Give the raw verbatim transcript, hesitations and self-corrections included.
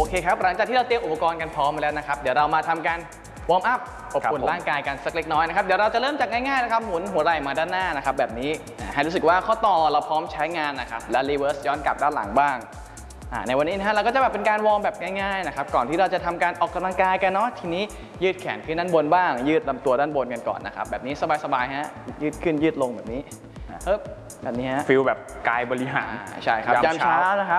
เคครับหลังจากที่เราเตรียมอุปกรณ์กันพร้อมมาแล้วนะครับเดี๋ยวเรามาทำการวอร์มอัพอบอุ่นร่างกายกันสักเล็กน้อยนะครับเดี๋ยวเราจะเริ่มจากง่ายๆนะครับหมุนหัวไหล่มาด้านหน้านะครับแบบนี้ให้รู้สึกว่าข้อต่อเราพร้อมใช้งานนะครับและรีเวิร์สย้อนกลับด้านหลังบ้างในวันนี้นะฮะเราก็จะแบบเป็นการวอร์มแบบง่ายๆนะครับก่อนที่เราจะทำการออกกำลังกายกันเนาะทีนี้ยืดแขนขึ้นด้านบนบ้างยืดลำตัวด้านบนกันก่อนนะครับแบบนี้สบายๆฮะยืดขึ้นยืดลงแบบนี้เฮ้ยแบบนี้ฮะฟิลแบบกายบริหารใช่ครับยามเช้านะครับ